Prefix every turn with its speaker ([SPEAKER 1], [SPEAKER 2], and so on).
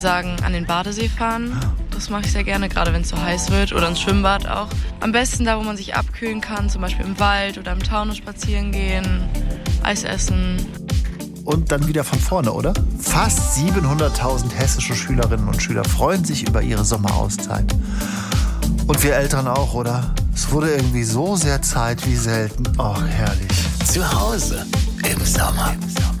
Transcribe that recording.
[SPEAKER 1] Sagen, an den Badesee fahren. Das mache ich sehr gerne, gerade wenn es so heiß wird, oder ins Schwimmbad auch. Am besten da, wo man sich abkühlen kann, zum Beispiel im Wald oder im Taunus spazieren gehen, Eis essen.
[SPEAKER 2] Und dann wieder von vorne, oder? Fast 700.000 hessische Schülerinnen und Schüler freuen sich über ihre Sommerauszeit. Und wir Eltern auch, oder? Es wurde irgendwie so sehr Zeit wie selten. Ach, herrlich.
[SPEAKER 3] Zu Hause im Sommer.